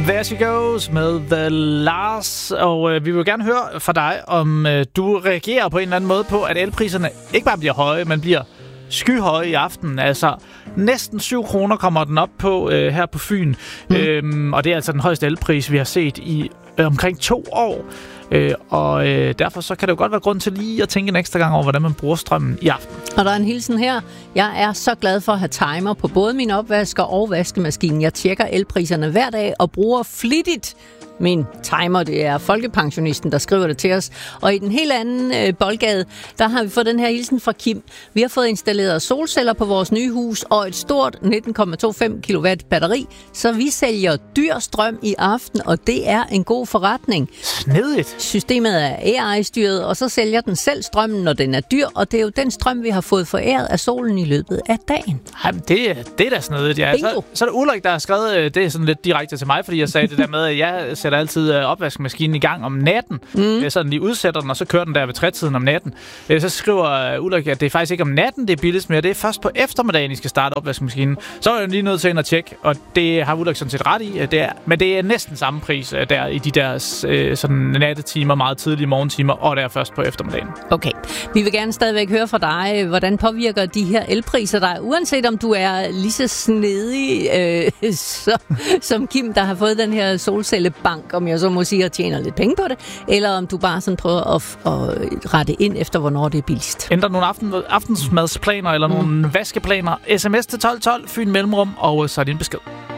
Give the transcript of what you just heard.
There She Goes med The Lars, og vi vil gerne høre fra dig, om du reagerer på en eller anden måde på, at elpriserne ikke bare bliver høje, men bliver skyhøje i aften. Altså næsten 7 kroner kommer den op på her på Fyn, og det er altså den højeste elpris, vi har set i omkring 2 år. Og derfor så kan det jo godt være grund til lige at tænke en ekstra gang over, hvordan man bruger strømmen i aften. Og der er en hilsen her. Jeg er så glad for at have timer på både min opvasker og vaskemaskinen. Jeg tjekker elpriserne hver dag og bruger flittigt min timer. Det er folkepensionisten, der skriver det til os. Og i den helt anden boldgade, der har vi fået den her hilsen fra Kim. Vi har fået installeret solceller på vores nye hus og et stort 19,25 kW batteri, så vi sælger dyr strøm i aften, og det er en god forretning. Snedigt. Systemet er AI-styret, og så sælger den selv strømmen, når den er dyr, og det er jo den strøm, vi har fået foræret af solen i løbet af dagen. Jamen, det er da snedigt, ja. Så er det Ulrik, der har skrevet det sådan lidt direkte til mig, fordi jeg sagde det der med, at jeg sætter altid opvaskemaskinen i gang om natten. Så den lige udsætter den, og så kører den der ved 3-tiden om natten. Så skriver Ulrik, at det er faktisk ikke om natten, det er billigst mere. Det er først på eftermiddagen, I skal starte opvaskemaskinen. Så er jeg lige nødt til at tjekke, og det har Ulrik sådan set ret i. Men det er næsten samme pris der i de der sådan nattetimer, meget tidlige morgentimer, og det er først på eftermiddagen. Okay. Vi vil gerne stadigvæk høre fra dig, hvordan påvirker de her elpriser dig, uanset om du er lige så snedig som Kim, der har fået den her solcellebank, om jeg så må sige, og tjener lidt penge på det, eller om du bare sådan prøver at rette ind efter, hvornår det er billigst. Ændrer nogle aftensmadsplaner eller nogle vaskeplaner. SMS til 1212, Fyn Mellemrum, og så er din besked.